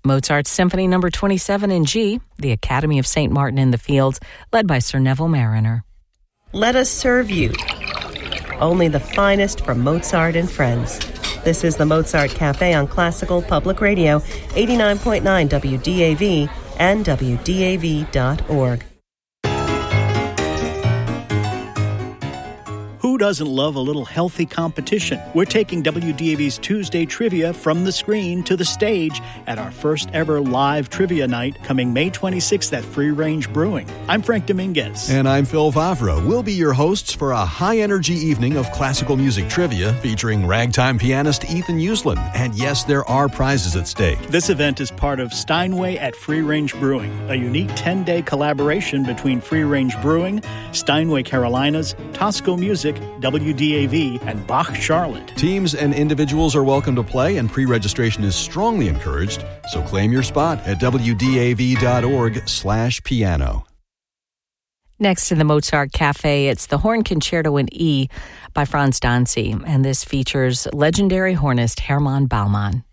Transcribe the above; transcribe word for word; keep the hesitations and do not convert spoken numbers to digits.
Mozart's Symphony Number twenty-seven in G, the Academy of Saint Martin in the Fields, led by Sir Neville Mariner. Let us serve you. Only the finest from Mozart and friends. This is the Mozart Cafe on Classical Public Radio, eighty-nine point nine W D A V and W D A V dot org. Who doesn't love a little healthy competition? We're taking W D A V's Tuesday Trivia from the screen to the stage at our first ever live trivia night coming May twenty-sixth at Free Range Brewing. I'm Frank Dominguez. And I'm Phil Favre. We'll be your hosts for a high-energy evening of classical music trivia featuring ragtime pianist Ethan Uslan. And yes, there are prizes at stake. This event is part of Steinway at Free Range Brewing, a unique ten-day collaboration between Free Range Brewing, Steinway Carolinas, Tosco Music, W D A V, and Bach Charlotte. Teams and individuals are welcome to play, and pre-registration is strongly encouraged, so claim your spot at W D A V dot org slash piano. Next in the Mozart Cafe, it's the Horn Concerto in E by Franz Danzig, and this features legendary hornist Hermann Baumann.